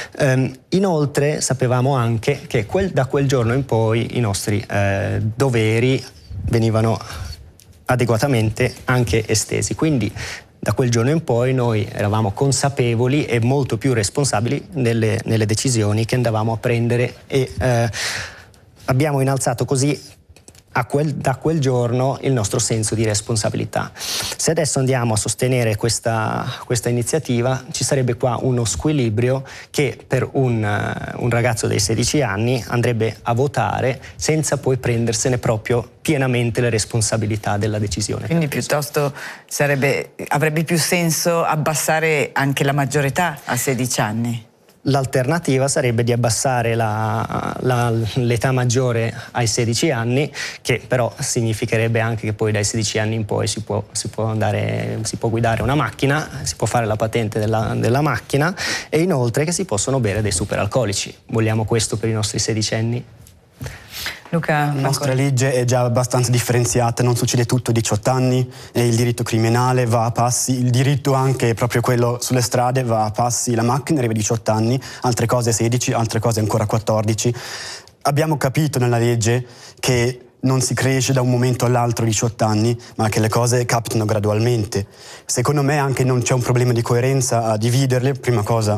Inoltre sapevamo anche che da quel giorno in poi i nostri doveri venivano adeguatamente anche estesi, quindi da quel giorno in poi noi eravamo consapevoli e molto più responsabili nelle decisioni che andavamo a prendere, e abbiamo innalzato così da quel giorno il nostro senso di responsabilità. Se adesso andiamo a sostenere questa iniziativa, ci sarebbe qua uno squilibrio che per un ragazzo dei 16 anni andrebbe a votare senza poi prendersene proprio pienamente le responsabilità della decisione. Quindi piuttosto avrebbe più senso abbassare anche la maggiore età a 16 anni? L'alternativa sarebbe di abbassare l'età maggiore ai 16 anni, che però significherebbe anche che poi dai 16 anni in poi si può guidare una macchina, si può fare la patente della macchina, e inoltre che si possono bere dei superalcolici. Vogliamo questo per i nostri 16enni? Luca, la nostra legge è già abbastanza differenziata, non succede tutto a 18 anni, e il diritto criminale va a passi, il diritto anche proprio quello sulle strade va a passi, la macchina arriva a 18 anni, altre cose 16, altre cose ancora 14. Abbiamo capito nella legge che non si cresce da un momento all'altro a 18 anni, ma che le cose capitano gradualmente. Secondo me anche non c'è un problema di coerenza a dividerle. Prima cosa,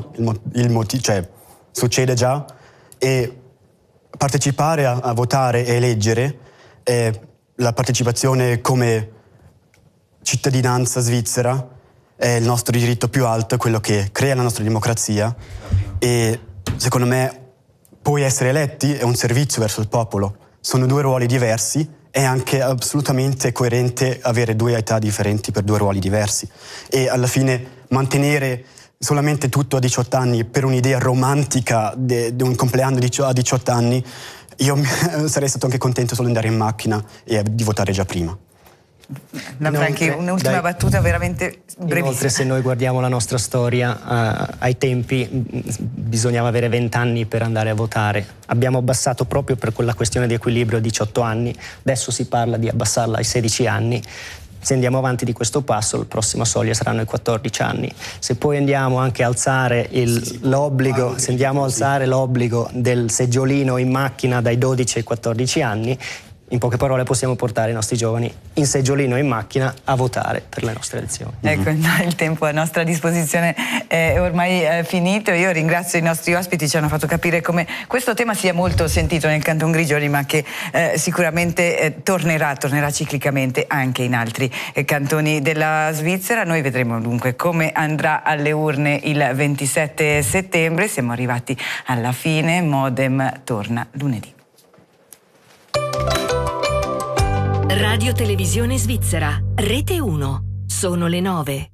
succede già, e partecipare a votare e eleggere, la partecipazione come cittadinanza svizzera è il nostro diritto più alto, è quello che crea la nostra democrazia, e secondo me poi essere eletti è un servizio verso il popolo. Sono 2 ruoli diversi, è anche assolutamente coerente avere 2 età differenti per 2 ruoli diversi, e alla fine mantenere solamente tutto a 18 anni per un'idea romantica di un compleanno a 18 anni, io sarei stato anche contento solo di andare in macchina e di votare già prima. Franchi, un'ultima battuta veramente brevissima. Inoltre, se noi guardiamo la nostra storia, ai tempi bisognava avere 20 anni per andare a votare. Abbiamo abbassato proprio per quella questione di equilibrio a 18 anni, adesso si parla di abbassarla ai 16 anni. Se andiamo avanti di questo passo, la prossima soglia saranno i 14 anni. Se poi andiamo anche a alzare l'obbligo del seggiolino in macchina dai 12 ai 14 anni, in poche parole possiamo portare i nostri giovani in seggiolino in macchina a votare per le nostre elezioni. Ecco, il tempo a nostra disposizione è ormai finito. Io ringrazio i nostri ospiti, ci hanno fatto capire come questo tema sia molto sentito nel Canton Grigioni, ma che sicuramente tornerà ciclicamente anche in altri cantoni della Svizzera. Noi vedremo dunque come andrà alle urne il 27 settembre. Siamo arrivati alla fine. Modem torna lunedì. Radio Televisione Svizzera, Rete 1. Sono le 9.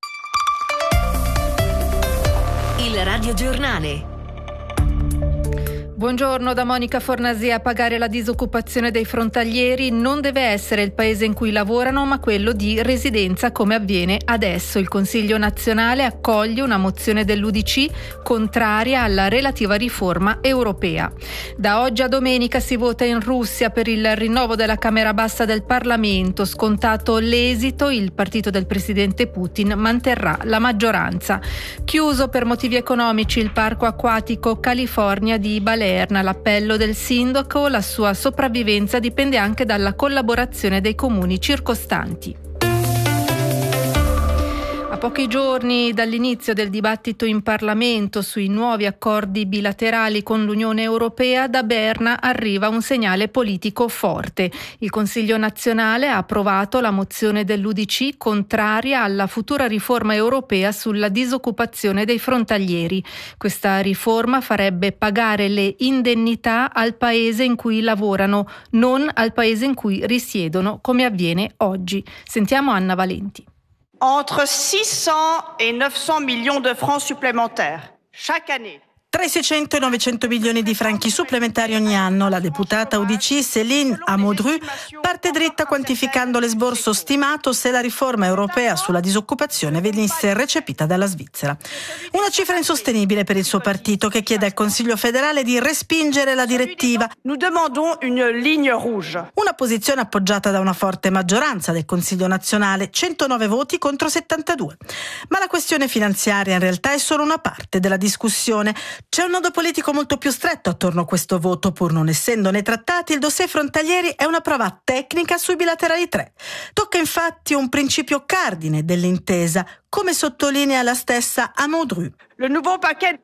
Il radiogiornale. Buongiorno da Monica Fornasia. A pagare la disoccupazione dei frontalieri non deve essere il paese in cui lavorano, ma quello di residenza, come avviene adesso. Il Consiglio nazionale accoglie una mozione dell'UDC contraria alla relativa riforma europea. Da oggi a domenica si vota in Russia per il rinnovo della Camera Bassa del Parlamento. Scontato l'esito, il partito del presidente Putin manterrà la maggioranza. Chiuso per motivi economici il parco acquatico California di Balerna. L'appello del sindaco, la sua sopravvivenza dipende anche dalla collaborazione dei comuni circostanti. A pochi giorni dall'inizio del dibattito in Parlamento sui nuovi accordi bilaterali con l'Unione Europea, da Berna arriva un segnale politico forte. Il Consiglio nazionale ha approvato la mozione dell'UDC contraria alla futura riforma europea sulla disoccupazione dei frontalieri. Questa riforma farebbe pagare le indennità al paese in cui lavorano, non al paese in cui risiedono, come avviene oggi. Sentiamo Anna Valenti. Entre 600 et 900 millions de francs supplémentaires chaque année. Tra i 600 e 900 milioni di franchi supplementari ogni anno, la deputata UDC Céline Amodru parte dritta quantificando l'esborso stimato se la riforma europea sulla disoccupazione venisse recepita dalla Svizzera. Una cifra insostenibile per il suo partito, che chiede al Consiglio federale di respingere la direttiva. Nous demandons une ligne rouge. Una posizione appoggiata da una forte maggioranza del Consiglio nazionale, 109 voti contro 72. Ma la questione finanziaria in realtà è solo una parte della discussione. C'è un nodo politico molto più stretto attorno a questo voto. Pur non essendo nei trattati, il dossier frontalieri è una prova tecnica sui bilaterali 3. Tocca infatti un principio cardine dell'intesa, come sottolinea la stessa Amodru. Il nuovo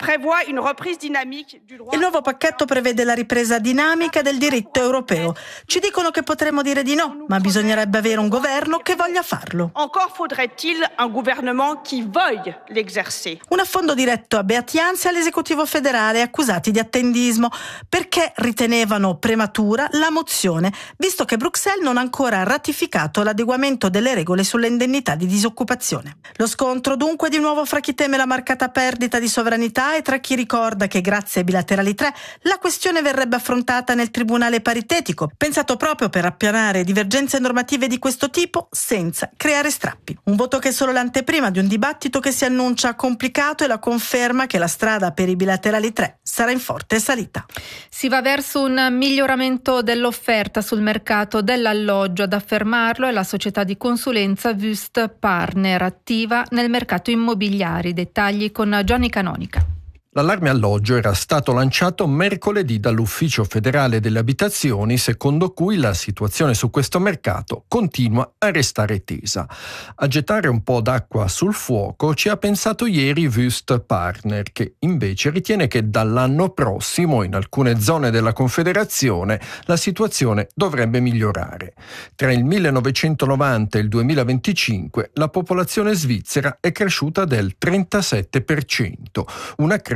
pacchetto prevede la ripresa dinamica del diritto europeo. Ci dicono che potremmo dire di no, ma bisognerebbe avere un governo che voglia farlo. Encore faudrait-il un gouvernement qui veuille l'exercer. Un affondo diretto a Beatianzi e all'esecutivo federale, accusati di attendismo, perché ritenevano prematura la mozione, visto che Bruxelles non ha ancora ratificato l'adeguamento delle regole sulle indennità di disoccupazione. Lo scontro dunque di nuovo fra chi teme la marcata perdita di sovranità e tra chi ricorda che grazie ai bilaterali 3 la questione verrebbe affrontata nel tribunale paritetico, pensato proprio per appianare divergenze normative di questo tipo senza creare strappi. Un voto che è solo l'anteprima di un dibattito che si annuncia complicato e la conferma che la strada per i bilaterali 3 sarà in forte salita. Si va verso un miglioramento dell'offerta sul mercato dell'alloggio. Ad affermarlo è la società di consulenza Wüst Partner, attiva nel mercato immobiliare. Dettagli con Johnny Canonica. L'allarme alloggio era stato lanciato mercoledì dall'Ufficio federale delle abitazioni, secondo cui la situazione su questo mercato continua a restare tesa. A gettare un po' d'acqua sul fuoco ci ha pensato ieri Wüst Partner, che invece ritiene che dall'anno prossimo in alcune zone della Confederazione la situazione dovrebbe migliorare. Tra il 1990 e il 2025 la popolazione svizzera è cresciuta del 37%, una crescita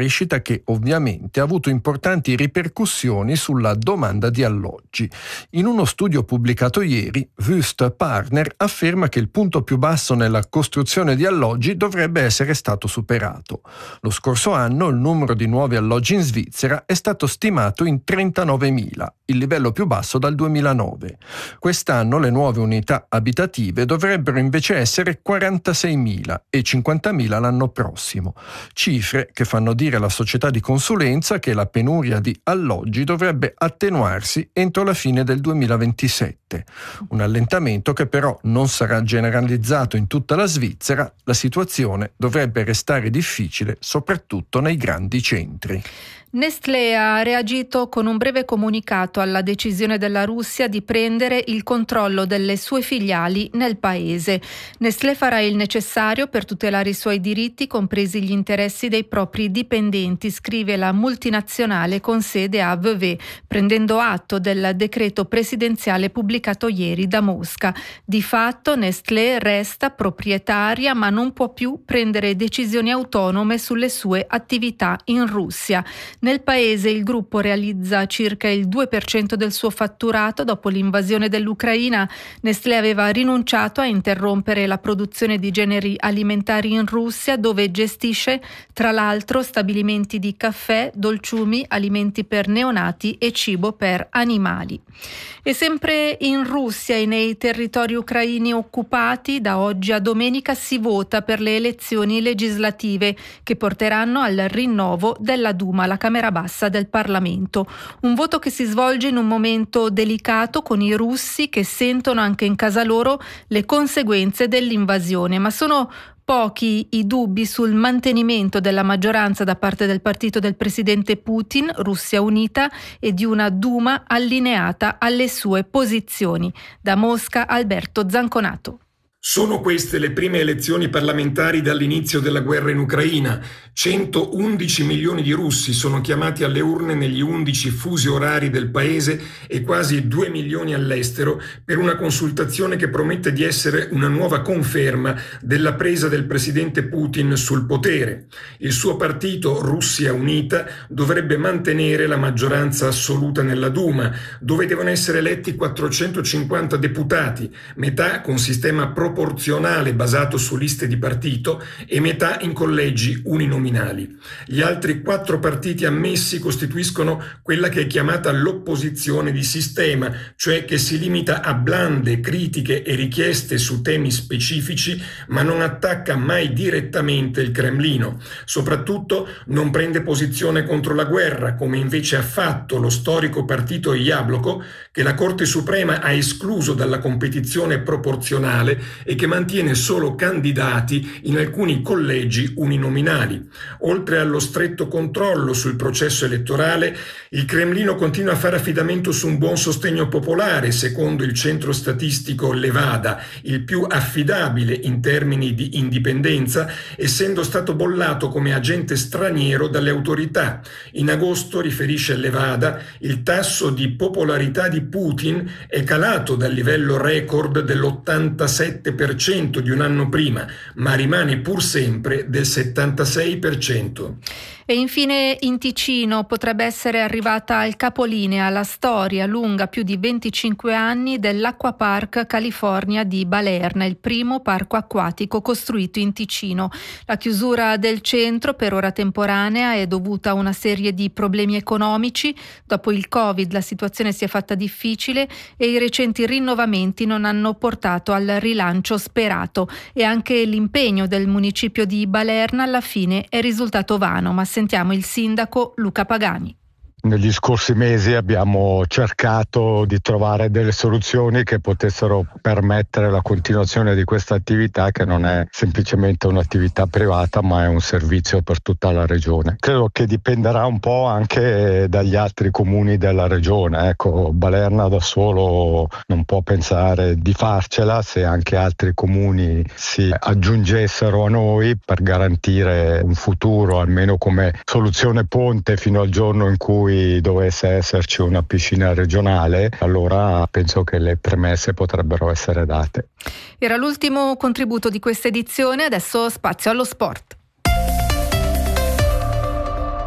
crescita che ovviamente ha avuto importanti ripercussioni sulla domanda di alloggi. In uno studio pubblicato ieri, Wüst Partner afferma che il punto più basso nella costruzione di alloggi dovrebbe essere stato superato. Lo scorso anno il numero di nuovi alloggi in Svizzera è stato stimato in 39.000, il livello più basso dal 2009. Quest'anno le nuove unità abitative dovrebbero invece essere 46.000 e 50.000 l'anno prossimo. Cifre che fanno dire alla società di consulenza che la penuria di alloggi dovrebbe attenuarsi entro la fine del 2027. Un allentamento che però non sarà generalizzato in tutta la Svizzera. La situazione dovrebbe restare difficile soprattutto nei grandi centri. Nestlé ha reagito con un breve comunicato alla decisione della Russia di prendere il controllo delle sue filiali nel paese. Nestlé farà il necessario per tutelare i suoi diritti, compresi gli interessi dei propri dipendenti, scrive la multinazionale con sede a Vevey, prendendo atto del decreto presidenziale pubblicato ieri da Mosca. Di fatto Nestlé resta proprietaria ma non può più prendere decisioni autonome sulle sue attività in Russia. Nel paese il gruppo realizza circa il 2% del suo fatturato. Dopo l'invasione dell'Ucraina, Nestlé aveva rinunciato a interrompere la produzione di generi alimentari in Russia, dove gestisce tra l'altro stabilimenti di caffè, dolciumi, alimenti per neonati e cibo per animali. E sempre in Russia e nei territori ucraini occupati, da oggi a domenica si vota per le elezioni legislative che porteranno al rinnovo della Duma, la Camera Bassa del Parlamento. Un voto che si svolge in un momento delicato, con i russi che sentono anche in casa loro le conseguenze dell'invasione, ma sono pochi i dubbi sul mantenimento della maggioranza da parte del partito del presidente Putin, Russia Unita, e di una Duma allineata alle sue posizioni. Da Mosca, Alberto Zanconato. Sono queste le prime elezioni parlamentari dall'inizio della guerra in Ucraina. 111 milioni di russi sono chiamati alle urne negli 11 fusi orari del paese e quasi 2 milioni all'estero per una consultazione che promette di essere una nuova conferma della presa del presidente Putin sul potere. Il suo partito, Russia Unita, dovrebbe mantenere la maggioranza assoluta nella Duma, dove devono essere eletti 450 deputati, metà con sistema proporzionale basato su liste di partito e metà in collegi uninominali. Gli altri 4 partiti ammessi costituiscono quella che è chiamata l'opposizione di sistema, cioè che si limita a blande critiche e richieste su temi specifici, ma non attacca mai direttamente il Cremlino. Soprattutto non prende posizione contro la guerra, come invece ha fatto lo storico partito Jabloko, che la Corte Suprema ha escluso dalla competizione proporzionale e che mantiene solo candidati in alcuni collegi uninominali. Oltre allo stretto controllo sul processo elettorale, il Cremlino continua a fare affidamento su un buon sostegno popolare, secondo il centro statistico Levada, il più affidabile in termini di indipendenza, essendo stato bollato come agente straniero dalle autorità. In agosto, riferisce Levada, il tasso di popolarità di Putin è calato dal livello record dell'87% di un anno prima, ma rimane pur sempre del 76%. E infine in Ticino potrebbe essere arrivata al capolinea la storia lunga più di 25 anni dell'Acquapark California di Balerna, il primo parco acquatico costruito in Ticino. La chiusura del centro, per ora temporanea, è dovuta a una serie di problemi economici. Dopo il Covid la situazione si è fatta difficile e i recenti rinnovamenti non hanno portato al rilancio sperato, e anche l'impegno del municipio di Balerna alla fine è risultato vano, ma sentiamo il sindaco Luca Pagani. Negli scorsi mesi abbiamo cercato di trovare delle soluzioni che potessero permettere la continuazione di questa attività, che non è semplicemente un'attività privata ma è un servizio per tutta la regione. Credo che dipenderà un po' anche dagli altri comuni della regione. Ecco, Balerna da solo non può pensare di farcela se anche altri comuni si aggiungessero a noi per garantire un futuro, almeno come soluzione ponte fino al giorno in cui dovesse esserci una piscina regionale. Allora penso che le premesse potrebbero essere date. Era l'ultimo contributo di questa edizione, adesso spazio allo sport.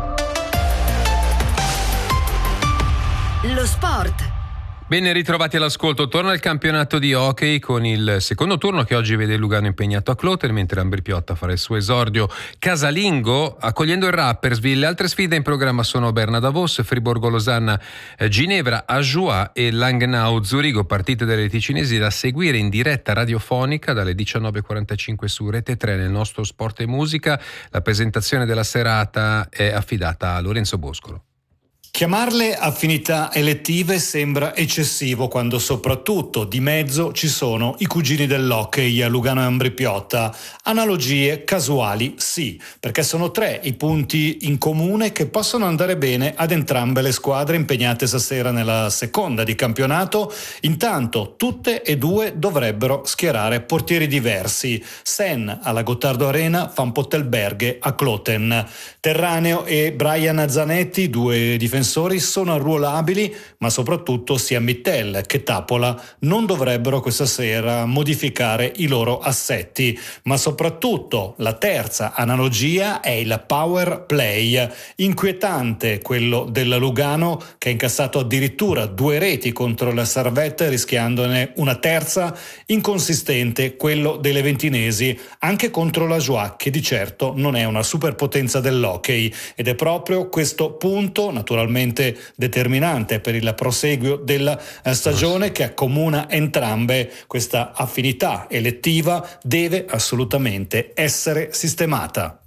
Lo sport. Ben ritrovati all'ascolto. Torna il campionato di hockey con il secondo turno che oggi vede Lugano impegnato a Cloten, mentre Ambrì-Piotta farà il suo esordio casalingo accogliendo il Rapperswil. Le altre sfide in programma sono Berna Davos, Friburgo-Losanna, Ginevra, Ajoie e Langnau-Zurigo, partite delle ticinesi da seguire in diretta radiofonica dalle 19.45 su Rete 3 nel nostro Sport e Musica. La presentazione della serata è affidata a Lorenzo Boscolo. Chiamarle affinità elettive sembra eccessivo quando soprattutto di mezzo ci sono i cugini dell'hockey a Lugano e Ambrì-Piotta. Analogie casuali sì, perché sono 3 i punti in comune che possono andare bene ad entrambe le squadre impegnate stasera nella seconda di campionato. Intanto tutte e 2 dovrebbero schierare portieri diversi. Sen alla Gottardo Arena, Van Pottelberghe a Cloten. Terraneo e Brian Zanetti, 2 difensori, sono arruolabili, ma soprattutto sia Mittel che Tapola non dovrebbero questa sera modificare i loro assetti. Ma soprattutto la terza analogia è il power play. Inquietante quello del Lugano, che ha incassato addirittura 2 reti contro la Servette, rischiandone una terza. Inconsistente quello dei leventinesi anche contro la Joie, che di certo non è una superpotenza dell'hockey, ed è proprio questo punto naturalmente determinante per il proseguio della stagione che accomuna entrambe. Questa affinità elettiva deve assolutamente essere sistemata.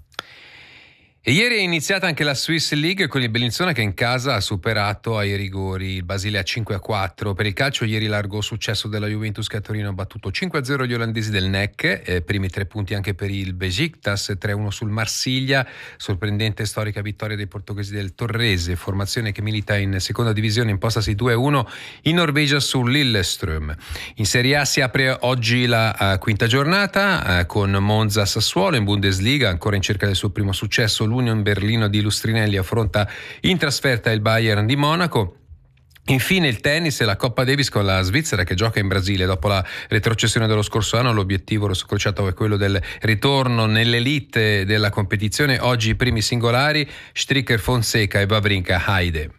E ieri è iniziata anche la Swiss League con il Bellinzona che in casa ha superato ai rigori il Basilea 5-4. Per il calcio ieri largo successo della Juventus che a Torino ha battuto 5-0 gli olandesi del NEC, primi 3 punti anche per il Besiktas, 3-1 sul Marsiglia, sorprendente storica vittoria dei portoghesi del Torrese, formazione che milita in seconda divisione impostasi 2-1 in Norvegia sul Lillestrøm. In Serie A si apre oggi la quinta giornata con Monza Sassuolo. In Bundesliga, ancora in cerca del suo primo successo, l'Union Berlino di Lustrinelli affronta in trasferta il Bayern di Monaco. Infine il tennis e la Coppa Davis con la Svizzera che gioca in Brasile. Dopo la retrocessione dello scorso anno, l'obiettivo rosso crociato è quello del ritorno nell'elite della competizione. Oggi i primi singolari: Stricker, Fonseca e Wawrinka Haide.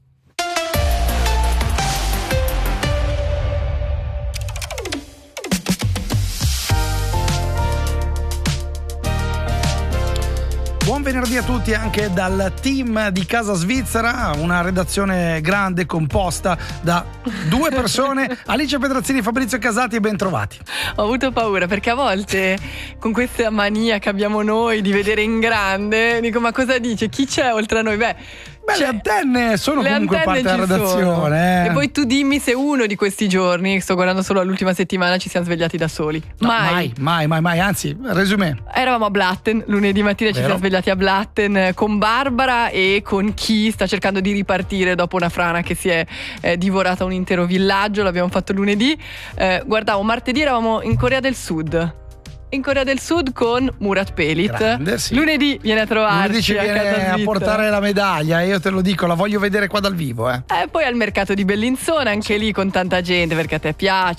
Buon venerdì a tutti anche dal team di Casa Svizzera, una redazione grande composta da 2 persone, Alice Pedrazzini, Fabrizio Casati, ben trovati. Ho avuto paura perché a volte con questa mania che abbiamo noi di vedere in grande, dico ma cosa dice? Chi c'è oltre a noi? Le antenne sono comunque parte della redazione. E poi tu dimmi se uno di questi giorni, sto guardando solo l'ultima settimana, ci siamo svegliati da soli. No, mai, anzi, resumé. Eravamo a Blatten, lunedì mattina ci siamo svegliati a Blatten con Barbara e con chi sta cercando di ripartire dopo una frana che si è divorata un intero villaggio. L'abbiamo fatto lunedì. Guardavo, martedì eravamo in Corea del Sud. In Corea del Sud con Murat Pelit. Grande, sì. Lunedì viene a trovarci. Lunedì ci viene a portare la medaglia, io te lo dico, la voglio vedere qua dal vivo. Poi al mercato di Bellinzona, anche lì con tanta gente perché a te piace.